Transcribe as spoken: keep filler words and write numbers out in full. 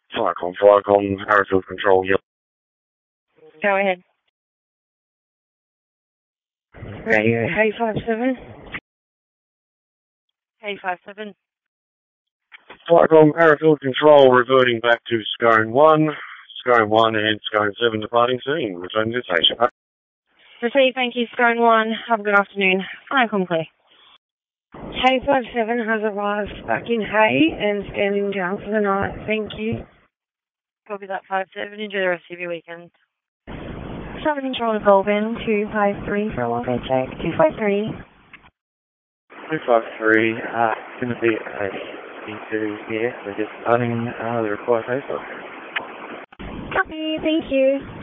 Flycom, Flycom, Harrisfield Control, yep. Go ahead. Radio, Hay five seven. Hay five seven. Flycom, Harrisfield Control, reverting back to Scone one, Scone one and Scone seven departing scene. Returning to station. Proceed, thank you, Scone one. Have a good afternoon. Flycom clear. Hay five seven has arrived back in Hay and standing down for the night. Thank you. Copy that five seven. Enjoy the rest of your weekend. seven Control to Colvin, two five three for a walk I check. two five three. two five three, uh, going to be a C two here. We're just running uh, the required paper. Copy, thank you.